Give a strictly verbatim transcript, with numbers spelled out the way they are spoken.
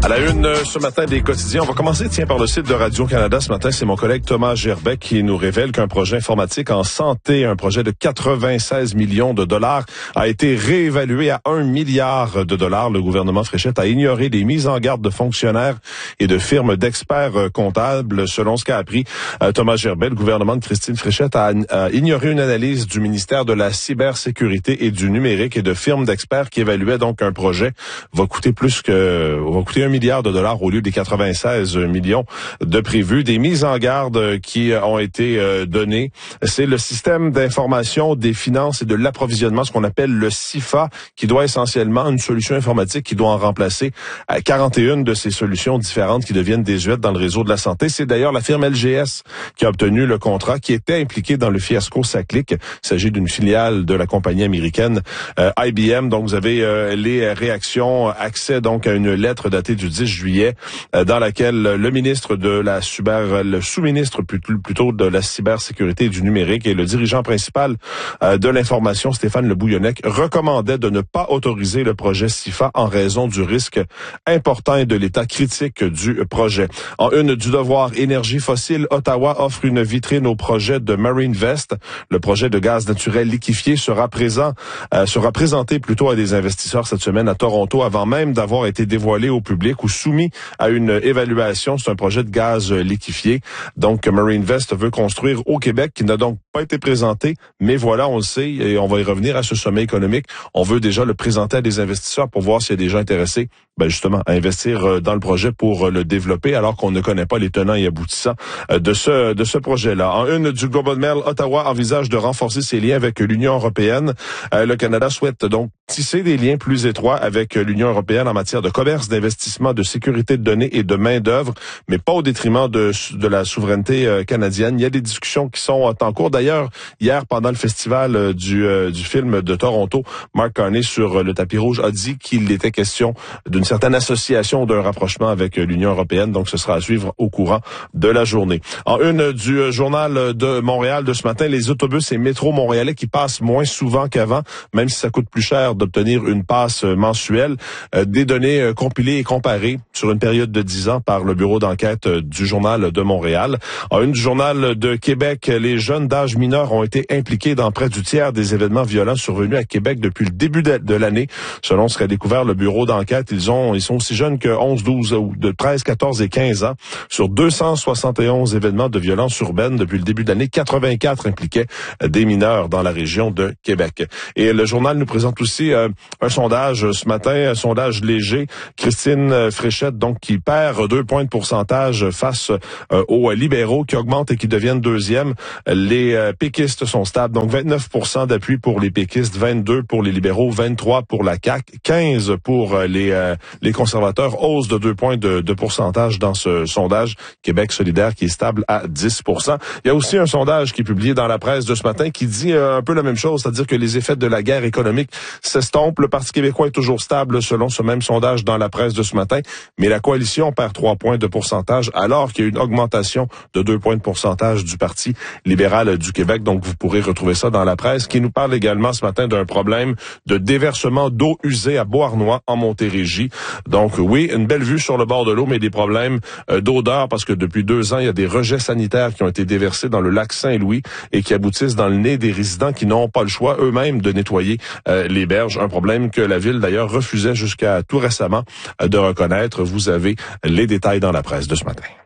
À la une euh, ce matin des quotidiens, on va commencer tiens par le site de Radio-Canada. Ce matin, c'est mon collègue Thomas Gerbet qui nous révèle qu'un projet informatique en santé, un projet de quatre-vingt-seize millions de dollars, a été réévalué à un milliard de dollars. Le gouvernement Fréchette a ignoré les mises en garde de fonctionnaires et de firmes d'experts euh, comptables. Selon ce qu'a appris euh, Thomas Gerbet, le gouvernement de Christine Fréchette a, a ignoré une analyse du ministère de la cybersécurité et du numérique et de firmes d'experts qui évaluaient donc un projet va coûter plus que va coûter un milliard de dollars au lieu des quatre-vingt-seize millions de prévus. Des mises en garde qui ont été données. C'est le système d'information des finances et de l'approvisionnement, ce qu'on appelle le C I F A, qui doit essentiellement, une solution informatique qui doit en remplacer quarante et une de ces solutions différentes qui deviennent désuètes dans le réseau de la santé. C'est d'ailleurs la firme L G S qui a obtenu le contrat, qui était impliquée dans le fiasco Saclic. Il s'agit d'une filiale de la compagnie américaine euh, I B M. Donc, vous avez euh, les réactions, accès donc à une lettre datée du dix juillet, euh, dans laquelle le ministre de la cyber, le sous-ministre plutôt, plutôt de la cybersécurité et du numérique et le dirigeant principal euh, de l'information, Stéphane Le Bouillonnec, recommandait de ne pas autoriser le projet C I F A en raison du risque important et de l'état critique du projet. En une du devoir énergie fossile, Ottawa offre une vitrine au projet de MarineVest. Le projet de gaz naturel liquéfié sera présent, euh, sera présenté plutôt à des investisseurs cette semaine à Toronto avant même d'avoir été dévoilé au public ou soumis à une évaluation. C'est un projet de gaz liquéfié. Donc, MarineVest veut construire au Québec, qui n'a donc pas été présenté, mais voilà, on le sait, et on va y revenir à ce sommet économique. On veut déjà le présenter à des investisseurs pour voir s'il y a des gens intéressés, ben justement, à investir dans le projet pour le développer, alors qu'on ne connaît pas les tenants et aboutissants de ce de ce projet-là. En une du Globe and Mail, Ottawa envisage de renforcer ses liens avec l'Union européenne. Le Canada souhaite donc tisser des liens plus étroits avec l'Union européenne en matière de commerce, d'investissement, de sécurité de données et de main-d'œuvre, mais pas au détriment de, de la souveraineté euh, canadienne. Il y a des discussions qui sont en cours. D'ailleurs, hier, pendant le festival euh, du, euh, du film de Toronto, Mark Carney, sur euh, le tapis rouge, a dit qu'il était question d'une certaine association, d'un rapprochement avec euh, l'Union européenne. Donc, ce sera à suivre au courant de la journée. En une du euh, journal de Montréal de ce matin, les autobus et métros montréalais qui passent moins souvent qu'avant, même si ça coûte plus cher d'obtenir une passe mensuelle. Euh, des données euh, compilées et comparées sur une période de dix ans par le bureau d'enquête du Journal de Montréal. En une du Journal de Québec, les jeunes d'âge mineur ont été impliqués dans près du tiers des événements violents survenus à Québec depuis le début de l'année. Selon ce qu'a découvert le bureau d'enquête, ils ont ils sont aussi jeunes que onze, douze, ou de treize, quatorze et quinze ans. Sur deux cent soixante et onze événements de violence urbaine depuis le début de l'année, quatre-vingt-quatre impliquaient des mineurs dans la région de Québec. Et le journal nous présente aussi euh, un sondage ce matin, un sondage léger. Christine Fréchette, donc, qui perd deux points de pourcentage face euh, aux libéraux, qui augmentent et qui deviennent deuxième. Les euh, péquistes sont stables, donc vingt-neuf pour cent d'appui pour les péquistes, vingt-deux pour les libéraux, vingt-trois pour la C A Q, quinze pour euh, les euh, les conservateurs. Hausse de deux points de, de pourcentage dans ce sondage. Québec solidaire qui est stable à dix pour cent. Il y a aussi un sondage qui est publié dans la presse de ce matin qui dit euh, un peu la même chose, c'est-à-dire que les effets de la guerre économique s'estompent. Le Parti québécois est toujours stable selon ce même sondage dans la presse de ce matin, mais la coalition perd trois points de pourcentage alors qu'il y a une augmentation de deux points de pourcentage du Parti libéral du Québec. Donc, vous pourrez retrouver ça dans la presse, qui nous parle également ce matin d'un problème de déversement d'eau usée à Beauharnois en Montérégie. Donc, oui, une belle vue sur le bord de l'eau, mais des problèmes euh, d'odeur parce que depuis deux ans, il y a des rejets sanitaires qui ont été déversés dans le lac Saint-Louis et qui aboutissent dans le nez des résidents qui n'ont pas le choix eux-mêmes de nettoyer euh, les berges. Un problème que la ville, d'ailleurs, refusait jusqu'à tout récemment euh, de reconnaître. Vous avez les détails dans la presse de ce matin.